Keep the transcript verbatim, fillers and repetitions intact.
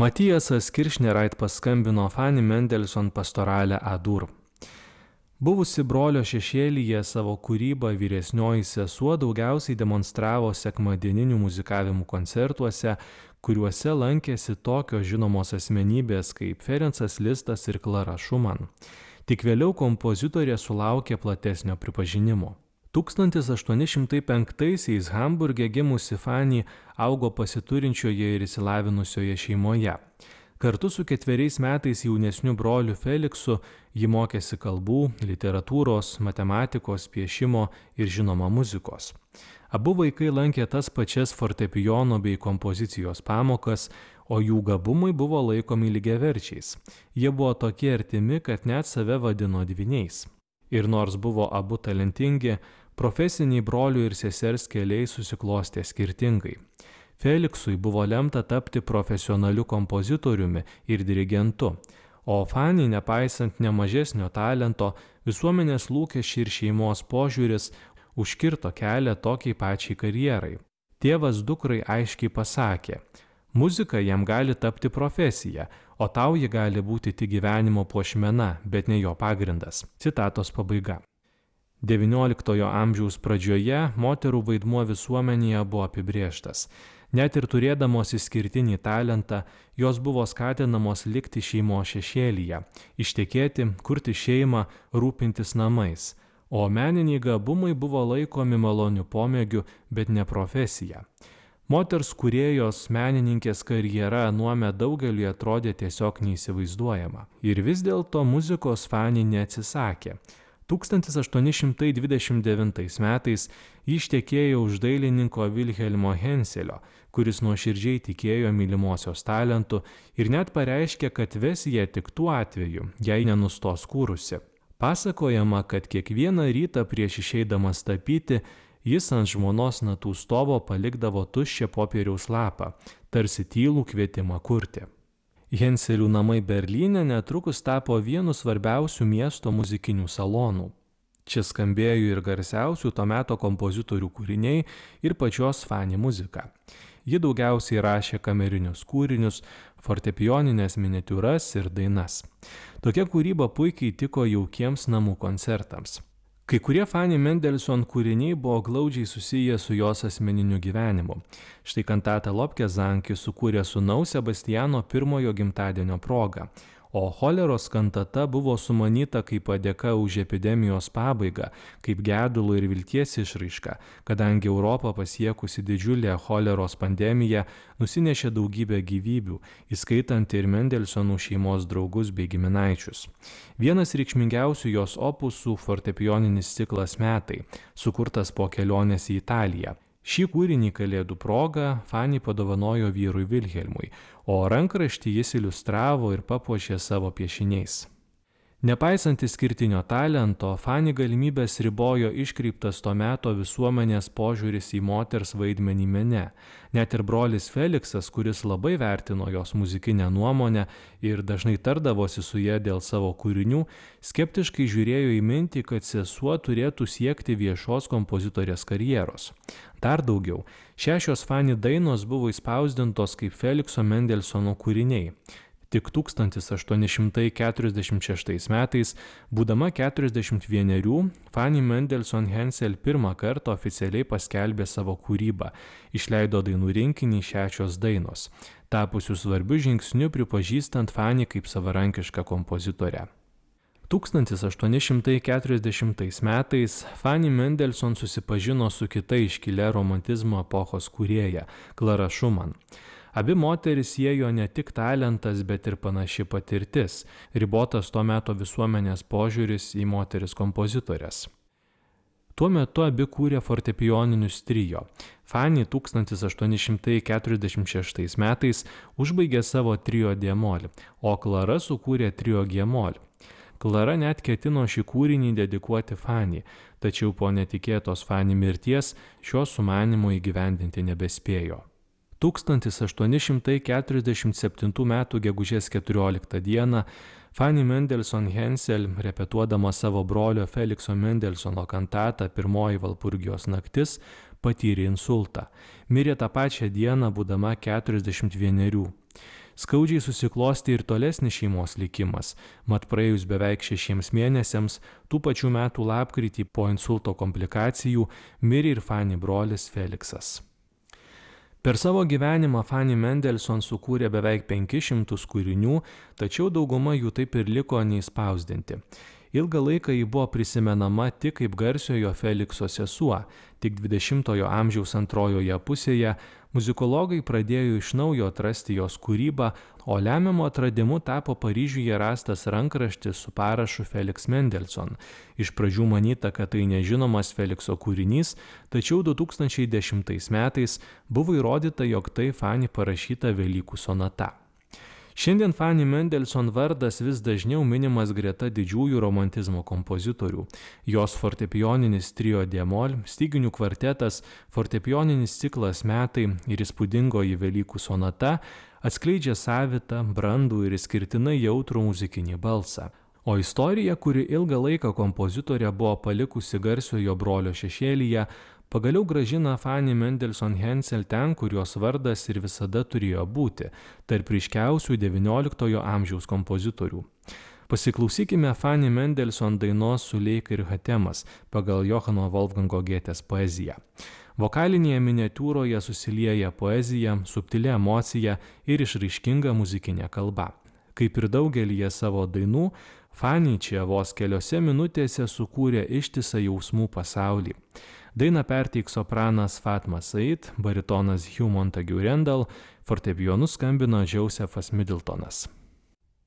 Matijasas Kiršnereit paskambino Fanny Mendelssohn pastoralę A-dur. Buvusi brolio šešėlyje savo kūrybą vyresnioji sesuo daugiausiai demonstravo sekmadieninių muzikavimų koncertuose, kuriuose lankėsi tokios žinomos asmenybės kaip Ferencas Listas ir Klara Schumann. Tik vėliau kompozitorė sulaukė platesnio pripažinimo. tūkstantis aštuoni šimtai penktaisiais Hamburge gimusi Fanny augo pasiturinčioje ir išsilavinusioje šeimoje. Kartu su ketveriais metais jaunesniu broliu Feliksu ji mokėsi kalbų, literatūros, matematikos, piešimo ir žinoma muzikos. Abu vaikai lankė tas pačias fortepijono bei kompozicijos pamokas, o jų gabumai buvo laikomi lygiaverčiais. Jie buvo tokie artimi, kad net save vadino dvyniais. Ir nors buvo abu talentingi, profesiniai brolių ir sesers keliai susiklostė skirtingai. Feliksui buvo lemta tapti profesionaliu kompozitoriumi ir dirigentu, o Fanny, nepaisant nemažesnio talento, visuomenės lūkesčiai ir šeimos požiūris užkirto kelią tokiai pačiai karjerai. Tėvas dukrai aiškiai pasakė, muzika jam gali tapti profesija, o tau ji gali būti tik gyvenimo puošmena, bet ne jo pagrindas. Citatos pabaiga. devynioliktojo amžiaus pradžioje moterų vaidmuo visuomenėje buvo apibrėžtas. Net ir turėdamos išskirtinį talentą, jos buvo skatinamos likti šeimos šešėlyje, ištekėti, kurti šeimą, rūpintis namais, o meniniai gabumai buvo laikomi maloniu pomėgiu, bet ne profesija. Moters kūrėjos menininkės karjera nuomet daugeliui atrodė tiesiog neįsivaizduojama. Ir vis dėlto muzikos Fanny neatsisakė. tūkstantis aštuoni šimtai dvidešimt devintais metais ji ištekėjo už dailininko Vilhelmo Henselio, kuris nuoširdžiai tikėjo mylimosios talentu ir net pareiškė, kad ves ją tik tuo atveju, jei nenustos kūrusi. Pasakojama, kad kiekvieną rytą prieš išeidamas tapyti, jis ant žmonos natų stovo palikdavo tuščią popieriaus lapą, tarsi tylų kvietimą kurti. Henselių namai Berlyne netrukus tapo vienu svarbiausių miesto muzikinių salonų. Čia skambėjo ir garsiausių to meto kompozitorių kūriniai ir pačios Fanny muzika. Ji daugiausiai rašė kamerinius kūrinius, fortepijoninės miniatiūras ir dainas. Tokia kūryba puikiai tiko jaukiems namų koncertams. Kai kurie Fanny Mendelssohn kūriniai buvo glaudžiai susiję su jos asmeniniu gyvenimu. Štai kantatą Lobkezanki sukūrė sūnaus Sebastiano pirmojo gimtadienio proga, o choleros kantata buvo sumanyta kaip padėka už epidemijos pabaigą, kaip gedulo ir vilties išraiška, kadangi Europą pasiekusi didžiulė choleros pandemija nusinešė daugybę gyvybių, įskaitant ir Mendelssohnų šeimos draugus bei giminaičius. Vienas reikšmingiausių jos opusų fortepijoninis ciklas Metai, sukurtas po kelionės į Italiją. Šį kūrinį kalėdų proga Fanny padovanojo vyrui Vilhelmui, o rankraštį jis iliustravo ir papuošė savo piešiniais. Nepaisant išskirtinio talento, Fanny galimybės ribojo iškreiptas to meto visuomenės požiūris į moters vaidmenį mene. Net ir brolis Feliksas, kuris labai vertino jos muzikinę nuomonę ir dažnai tardavosi su ja dėl savo kūrinių, skeptiškai žiūrėjo į mintį, kad sesuo turėtų siekti viešos kompozitorės karjeros. Dar daugiau, šešios Fanny dainos buvo įspausdintos kaip Felikso Mendelssohno kūriniai. Tik tūkstantis aštuoni šimtai keturiasdešimt šeštais metais, būdama keturiasdešimt vienerių, Fanny Mendelssohn Hensel pirmą kartą oficialiai paskelbė savo kūrybą, išleido dainų rinkinį Šešios dainos, tapusių svarbių žingsnių pripažįstant Fanny kaip savarankišką kompozitorę. tūkstantis aštuoni šimtai keturiasdešimtais metais Fanny Mendelssohn susipažino su kita iškilia romantizmo epochos kūrėja, Klara Schumann. Abi moteris siejo ne tik talentas, bet ir panaši patirtis, ribotas to meto visuomenės požiūris į moteris kompozitorės. Tuo metu abi kūrė fortepijoninius trio. Fanny tūkstantis aštuoni šimtai keturiasdešimt šeštais metais užbaigė savo trio D-molį, o Klara sukūrė trio G-molį. Klara net ketino šį kūrinį dedikuoti Fanny, tačiau po netikėtos Fanny mirties šio sumanimo įgyvendinti nebespėjo. tūkstantis aštuoni šimtai keturiasdešimt septintų metų gegužės keturioliktą dieną Fanny Mendelssohn Hensel, repetuodama savo brolio Felikso Mendelssohno kantatą Pirmoji Valpurgijos naktis, patyrė insultą. Mirė tą pačią dieną, būdama keturiasdešimt vienerių. Skaudžiai susiklosti ir tolesnis šeimos likimas, mat praėjus beveik šešiems mėnesiams, tų pačių metų lapkritį po insulto komplikacijų mirė ir Fanny brolis Feliksas. Per savo gyvenimą Fanny Mendelssohn sukūrė beveik penkis šimtus kūrinių, tačiau dauguma jų taip ir liko neįspausdinti. Ilgą laiką ji buvo prisimenama tik kaip garsiojo Felikso sesuo, tik dvidešimtojo amžiaus antrojoje pusėje muzikologai pradėjo iš naujo atrasti jos kūrybą, o lemiamu atradimu tapo Paryžiuje rastas rankraštis su parašu Felix Mendelssohn. Iš pradžių manyta, kad tai nežinomas Felikso kūrinys, tačiau du tūkstančiai dešimtais metais buvo įrodyta, jog tai Fanny parašyta Velykų sonata. Šiandien Fanny Mendelssohn vardas vis dažniau minimas greta didžiųjų romantizmo kompozitorių. Jos fortepijoninis trio d-mol, styginių kvartetas, fortepijoninis ciklas Metai ir įspūdingoji Velykų sonata atskleidžia savitą, brandų ir išskirtinai jautrų muzikinį balsą. O istorija, kuri ilgą laiką kompozitorė buvo palikusi garsiojo brolio šešėlyje, pagaliau grąžina Fanny Mendelssohn Hensel ten, kur jos vardas ir visada turėjo būti, tarp ryškiausių devynioliktojo amžiaus kompozitorių. Pasiklausykime Fanny Mendelssohn dainos Suleika ir Hatemas pagal Johano Wolfgango Gėtės poeziją. Vokalinėje miniatiūroje susilieja poezija, subtili emocija ir išraiškinga muzikinė kalba. Kaip ir daugelyje savo dainų, Fanny čia vos keliose minutėse sukūrė ištisą jausmų pasaulį. Dainą perteiks sopranas Fatma Said, baritonas Hugh Montague Randall, fortepijonu skambino Josephas Middletonas.